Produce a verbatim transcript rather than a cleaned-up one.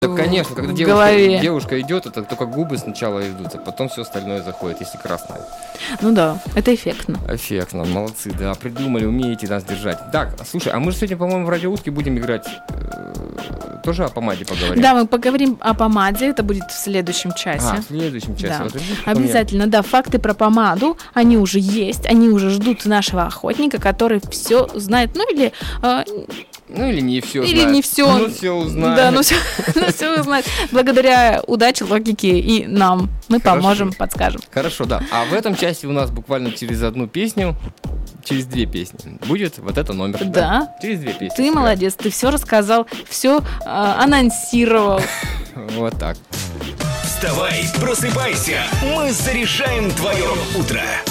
Да, конечно, когда в девушка, голове. девушка идет, это только губы сначала идут, а потом все остальное заходит, если красное. Ну да, это эффектно. Эффектно, молодцы, да, придумали, умеете нас держать. Так, слушай, а мы же сегодня, по-моему, в радиоутке будем играть, э, тоже о помаде поговорим. Да, мы поговорим о помаде, это будет в следующем часе. А, в следующем часе. Да. Вот видишь, как у меня. Обязательно, да, факты про помаду, они уже есть, они уже ждут нашего охотника, который все знает, ну или... э, Ну или не все Или знает. не все. Ну все узнает. Да, ну все, ну все узнает. Благодаря удаче, логике и нам. Мы Хорошо. поможем, подскажем. Хорошо, да. А в этом части у нас буквально через одну песню, через две песни будет вот это номер. Да. Через две песни. Ты молодец, ты все рассказал, все э, анонсировал. Вот так. Вставай, просыпайся, мы заряжаем твое утро.